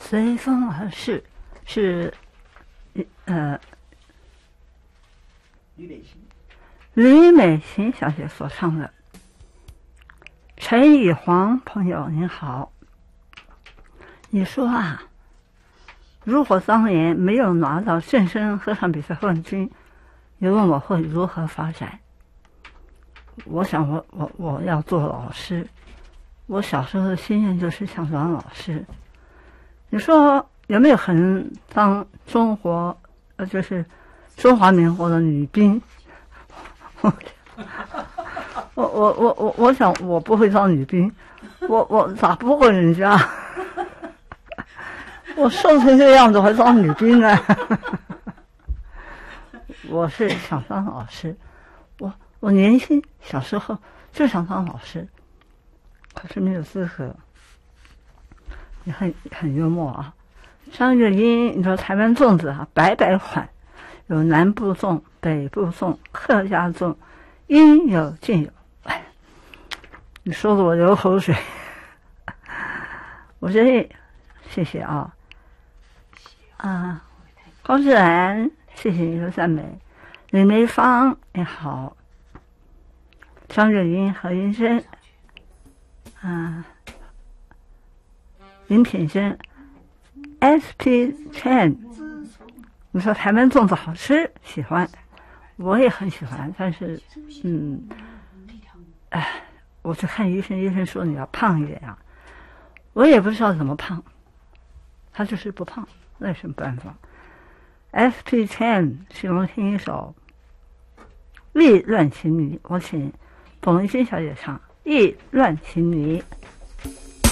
随风而逝是吕美琴小姐所唱的。陈以煌朋友您好，你说啊，如果当年没有拿到正声合唱比赛冠军，你问我会如何发展？我想我要做老师，我小时候的心愿就是想当老师。你说有没有可能当中国就是中华民国的女兵？我想我不会当女兵，我打不过人家，我瘦成这样子还当女兵呢？我是想当老师，我年轻小时候就想当老师，可是没有资格。你很幽默啊，张月英，你说台湾粽子啊，百款，有南部粽、北部粽、客家粽，应有尽有。哎，你说的我流口水。我这谢谢啊，高志兰，谢谢你的赞美。李梅芳你好，张月英、何云珍，林品珍 SP Chen， 你说台湾粽子好吃，喜欢，我也很喜欢，但是我去看医生，医生说你要胖一点啊，我也不知道怎么胖，他就是不胖，那有什么办法？ SP Chen 请我听一首意乱情迷，我请董一心小姐唱意乱情迷。